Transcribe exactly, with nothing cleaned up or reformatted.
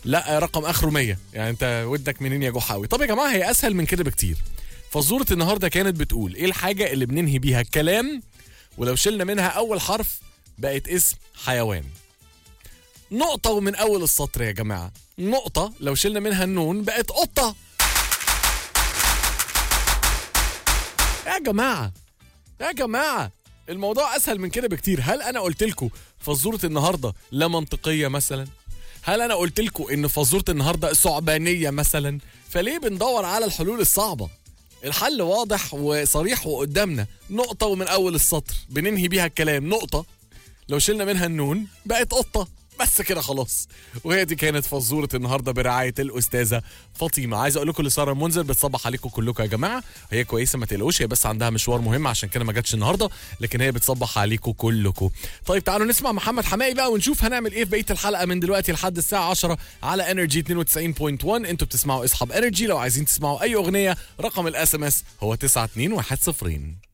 لا رقم اخره مية، يعني انت ودك منين يا جحاوي؟ طب يا جماعه هي اسهل من كده بكتير. فزوره النهارده كانت بتقول ايه الحاجه اللي بننهي بيها الكلام ولو شلنا منها اول حرف بقت اسم حيوان؟ نقطه ومن اول السطر يا جماعه، نقطه لو شلنا منها النون بقت قطه. يا جماعه يا جماعه الموضوع اسهل من كده بكتير. هل انا قلت لكم فزوره النهارده لا منطقيه مثلا؟ هل انا قلت لكم ان فزوره النهارده ثعبانيه مثلا؟ فليه بندور على الحلول الصعبه؟ الحل واضح وصريح وقدامنا، نقطه ومن اول السطر بننهي بيها الكلام، نقطه لو شلنا منها النون بقت قطه، بس كده خلاص. وهي دي كانت فزوره النهارده برعايه الاستاذه فاطمه. عايز اقول لكم لساره المنذر بتصبح عليكم كلكم يا جماعه، هي كويسه ما تقلقوش، هي بس عندها مشوار مهم عشان كده ما جاتش النهارده، لكن هي بتصبح عليكم كلكم. طيب تعالوا نسمع محمد حماقي بقى ونشوف هنعمل ايه في بقيه الحلقه من دلوقتي لحد الساعه عشرة على انرجي اتنين وتسعين فاصلة واحد. انتوا بتسمعوا اصحاب انرجي، لو عايزين تسمعوا اي اغنيه رقم الاس ام اس هو تسعة اتنين واحد صفر.